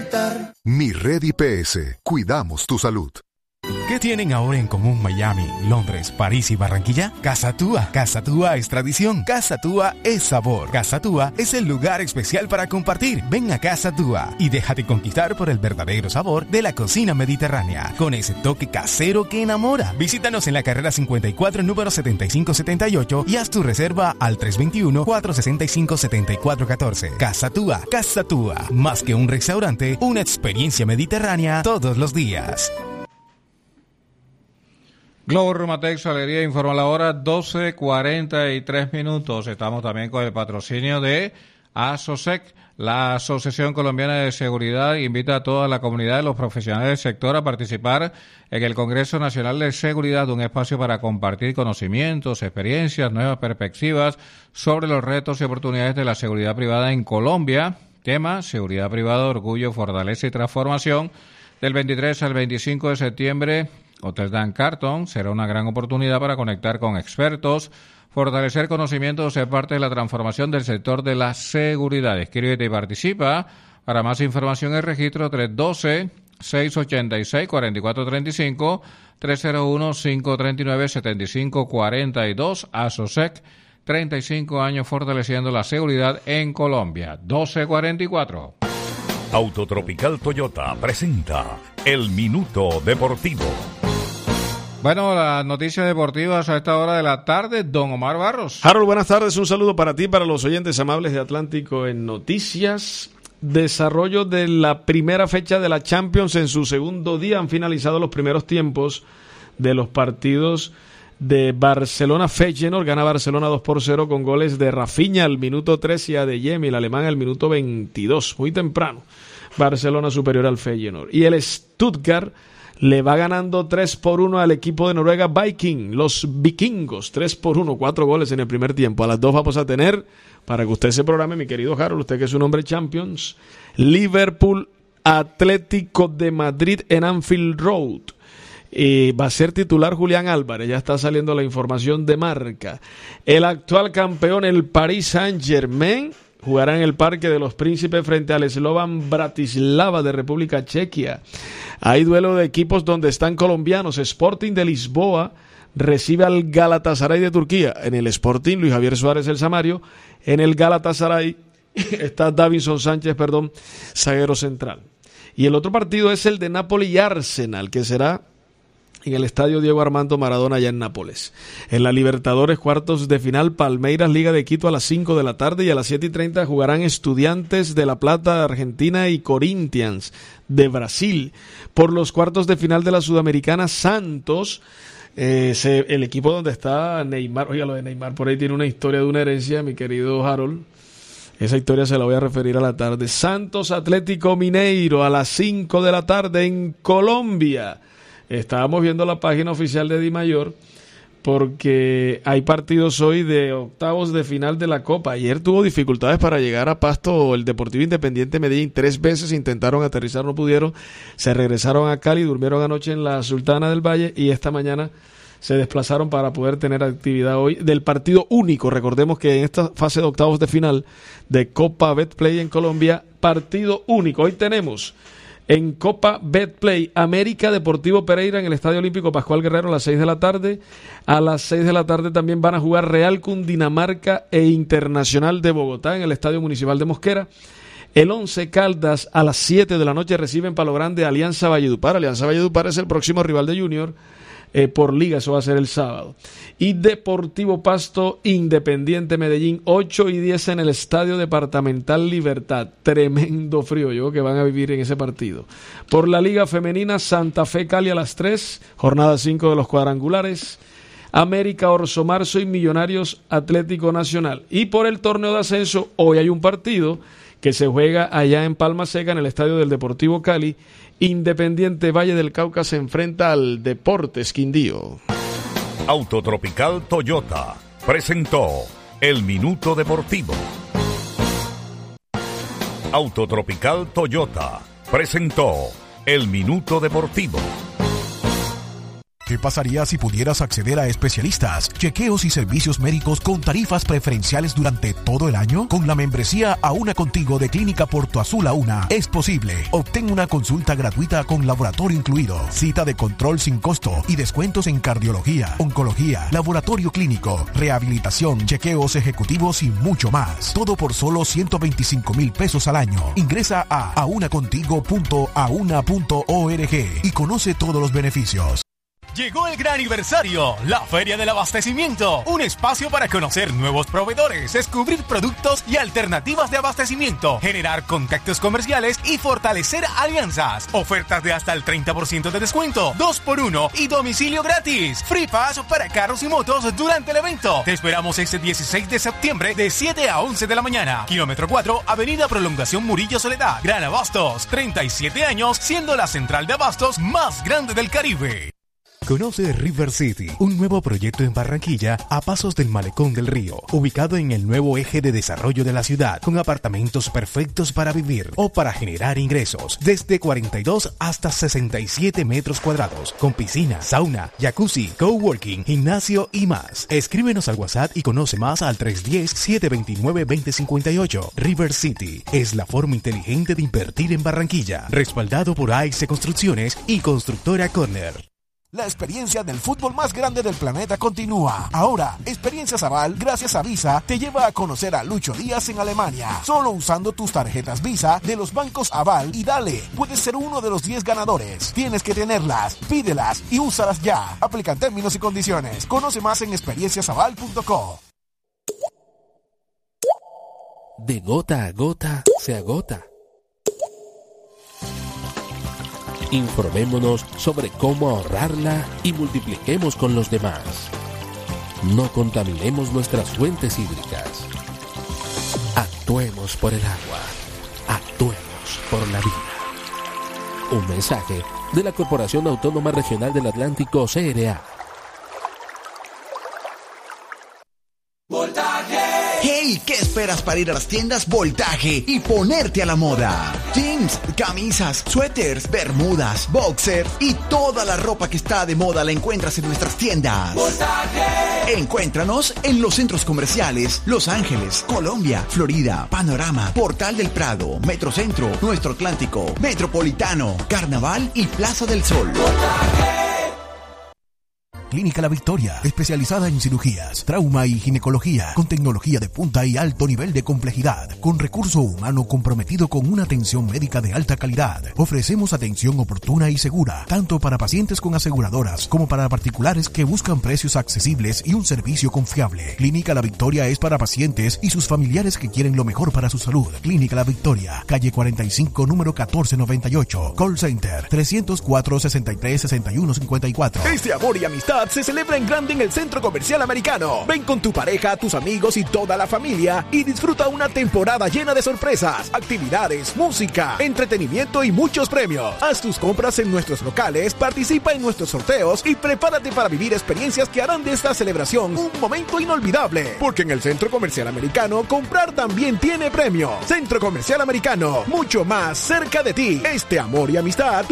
conectar. Mi Red IPS. Cuidamos tu salud. ¿Qué tienen ahora en común Miami, Londres, París y Barranquilla? Casa Tua. Casa Tua es tradición. Casa Tua es sabor. Casa Tua es el lugar especial para compartir. Ven a Casa Tua y déjate conquistar por el verdadero sabor de la cocina mediterránea, con ese toque casero que enamora. Visítanos en la carrera 54, número 7578 y haz tu reserva al 321-465-7414. Casa Tua. Casa Tua. Más que un restaurante, una experiencia mediterránea todos los días. Globo Rumatex Alegría informa la hora 12:43. Estamos también con el patrocinio de ASOSEC. La Asociación Colombiana de Seguridad invita a toda la comunidad de los profesionales del sector a participar en el Congreso Nacional de Seguridad, un espacio para compartir conocimientos, experiencias, nuevas perspectivas sobre los retos y oportunidades de la seguridad privada en Colombia. Tema: seguridad privada, orgullo, fortaleza y transformación. Del 23 al 25 de septiembre, Hotel Dan Carton será una gran oportunidad para conectar con expertos, fortalecer conocimientos de parte de la transformación del sector de la seguridad. Escríbete y participa. Para más información, el registro 312-686-4435, 301-539-7542. ASOSEC, 35 años fortaleciendo la seguridad en Colombia. 12:44. Autotropical Toyota presenta El Minuto Deportivo. Bueno, las noticias deportivas a esta hora de la tarde, don Omar Barros. Harold, buenas tardes, un saludo para ti, para los oyentes amables de Atlántico en Noticias. Desarrollo de la primera fecha de la Champions en su segundo día. Han finalizado los primeros tiempos de los partidos de Barcelona-Feyenoord. Gana Barcelona 2-0 con goles de Rafinha al minuto 3 y Adeyemi, el alemán, al minuto 22. Muy temprano. Barcelona superior al Feyenoord. Y el Stuttgart le va ganando 3-1 al equipo de Noruega Viking, los vikingos, 3-1, 4 goles en el primer tiempo. A las 2 vamos a tener, para que usted se programe, mi querido Harold, usted que es un hombre Champions, Liverpool Atlético de Madrid en Anfield Road. Va a ser titular Julián Álvarez, ya está saliendo la información de Marca. El actual campeón, el Paris Saint-Germain, jugará en el Parque de los Príncipes frente al Slovan Bratislava de República Chequia. Hay duelo de equipos donde están colombianos. Sporting de Lisboa recibe al Galatasaray de Turquía. En el Sporting, Luis Javier Suárez el Samario. En el Galatasaray está Davinson Sánchez, zaguero central. Y el otro partido es el de Napoli y Arsenal, que será en el estadio Diego Armando Maradona allá en Nápoles. En la Libertadores, cuartos de final, Palmeiras Liga de Quito a las 5 de la tarde y a las 7:30 jugarán Estudiantes de La Plata de Argentina y Corinthians de Brasil. Por los cuartos de final de la Sudamericana, Santos, el equipo donde está Neymar. Oiga, lo de Neymar por ahí tiene una historia de una herencia, mi querido Harold. Esa historia se la voy a referir a la tarde. Santos Atlético Mineiro a las 5 de la tarde en Colombia. Estábamos viendo la página oficial de Dimayor porque hay partidos hoy de octavos de final de la Copa. Ayer tuvo dificultades para llegar a Pasto el Deportivo Independiente Medellín. 3 veces intentaron aterrizar, no pudieron. Se regresaron a Cali, durmieron anoche en la Sultana del Valle y esta mañana se desplazaron para poder tener actividad hoy del partido único. Recordemos que en esta fase de octavos de final de Copa Betplay en Colombia, partido único. Hoy tenemos en Copa Betplay, América Deportivo Pereira en el Estadio Olímpico Pascual Guerrero a las 6 de la tarde. A las 6 de la tarde también van a jugar Real Cundinamarca e Internacional de Bogotá en el Estadio Municipal de Mosquera. El Once Caldas a las 7 de la noche reciben Palo Grande Alianza Valledupar. Alianza Valledupar es el próximo rival de Junior por liga, eso va a ser el sábado. Y Deportivo Pasto Independiente Medellín, 8:10 en el Estadio Departamental Libertad. Tremendo frío, yo que van a vivir en ese partido. Por la Liga Femenina, Santa Fe Cali a las 3, jornada 5 de los cuadrangulares. América Orso Marzo y Millonarios Atlético Nacional. Y por el torneo de ascenso, hoy hay un partido que se juega allá en Palma Seca en el estadio del Deportivo Cali. Independiente Valle del Cauca se enfrenta al Deportes Quindío. Autotropical Toyota presentó El Minuto Deportivo. Autotropical Toyota presentó El Minuto Deportivo. ¿Qué pasaría si pudieras acceder a especialistas, chequeos y servicios médicos con tarifas preferenciales durante todo el año? Con la membresía A Una Contigo de Clínica Porto Azul A Una es posible. Obtén una consulta gratuita con laboratorio incluido, cita de control sin costo y descuentos en cardiología, oncología, laboratorio clínico, rehabilitación, chequeos ejecutivos y mucho más. Todo por solo 125,000 pesos al año. Ingresa a aunacontigo.auna.org y conoce todos los beneficios. Llegó el gran aniversario, la Feria del Abastecimiento, un espacio para conocer nuevos proveedores, descubrir productos y alternativas de abastecimiento, generar contactos comerciales y fortalecer alianzas. Ofertas de hasta el 30% de descuento, 2x1 y domicilio gratis. Free Pass para carros y motos durante el evento. Te esperamos este 16 de septiembre de 7 a 11 de la mañana. Kilómetro 4, Avenida Prolongación Murillo Soledad, Gran Abastos. 37 años siendo la central de abastos más grande del Caribe. Conoce River City, un nuevo proyecto en Barranquilla a pasos del Malecón del Río, ubicado en el nuevo eje de desarrollo de la ciudad, con apartamentos perfectos para vivir o para generar ingresos, desde 42 hasta 67 metros cuadrados, con piscina, sauna, jacuzzi, coworking, gimnasio y más. Escríbenos al WhatsApp y conoce más al 310-729-2058. River City es la forma inteligente de invertir en Barranquilla, respaldado por AIC Construcciones y Constructora Corner. La experiencia del fútbol más grande del planeta continúa. Ahora, Experiencias Aval, gracias a Visa, te lleva a conocer a Lucho Díaz en Alemania. Solo usando tus tarjetas Visa de los bancos Aval y dale, puedes ser uno de los 10 ganadores. Tienes que tenerlas, pídelas y úsalas ya. Aplican términos y condiciones. Conoce más en experienciasaval.co. De gota a gota se agota. Informémonos sobre cómo ahorrarla y multipliquemos con los demás. No contaminemos nuestras fuentes hídricas. Actuemos por el agua. Actuemos por la vida. Un mensaje de la Corporación Autónoma Regional del Atlántico, CRA. ¡Hey! ¿Qué esperas para ir a las tiendas Voltaje y ponerte a la moda? Jeans, camisas, suéteres, bermudas, boxer y toda la ropa que está de moda la encuentras en nuestras tiendas. ¡Voltaje! Encuéntranos en los centros comerciales Los Ángeles, Colombia, Florida, Panorama, Portal del Prado, Metrocentro, Nuestro Atlántico, Metropolitano, Carnaval y Plaza del Sol. ¡Voltaje! Clínica La Victoria, especializada en cirugías, trauma y ginecología, con tecnología de punta y alto nivel de complejidad, con recurso humano comprometido con una atención médica de alta calidad. Ofrecemos atención oportuna y segura, tanto para pacientes con aseguradoras como para particulares que buscan precios accesibles y un servicio confiable. Clínica La Victoria es para pacientes y sus familiares que quieren lo mejor para su salud. Clínica La Victoria, calle 45, número 1498. Call Center 304-63-6154. Este amor y amistad se celebra en grande en el Centro Comercial Americano. Ven con tu pareja, tus amigos y toda la familia y disfruta una temporada llena de sorpresas, actividades, música, entretenimiento y muchos premios. Haz tus compras en nuestros locales, participa en nuestros sorteos y prepárate para vivir experiencias que harán de esta celebración un momento inolvidable. Porque en el Centro Comercial Americano, comprar también tiene premio. Centro Comercial Americano, mucho más cerca de ti. Este amor y amistad